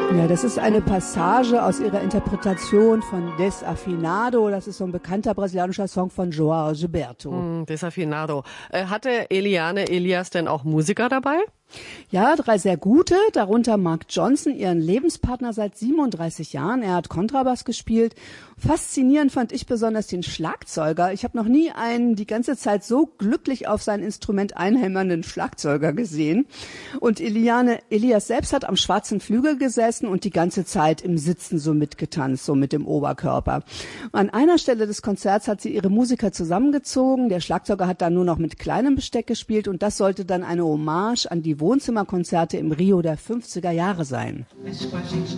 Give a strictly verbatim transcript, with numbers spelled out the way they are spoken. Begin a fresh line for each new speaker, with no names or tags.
Ja, das ist eine Passage aus ihrer Interpretation von Desafinado. Das ist so ein bekannter brasilianischer Song von João Gilberto.
Mm, Desafinado. Äh, hatte Eliane Elias denn auch Musiker dabei?
Ja, drei sehr gute, darunter Mark Johnson, ihren Lebenspartner seit siebenunddreißig Jahren. Er hat Kontrabass gespielt. Faszinierend fand ich besonders den Schlagzeuger. Ich habe noch nie einen die ganze Zeit so glücklich auf sein Instrument einhämmernden Schlagzeuger gesehen. Und Eliane Elias selbst hat am schwarzen Flügel gesessen und die ganze Zeit im Sitzen so mitgetanzt, so mit dem Oberkörper. An einer Stelle des Konzerts hat sie ihre Musiker zusammengezogen. Der Schlagzeuger hat dann nur noch mit kleinem Besteck gespielt und das sollte dann eine Hommage an die Wohnzimmerkonzerte im Rio der fünfziger Jahre sein.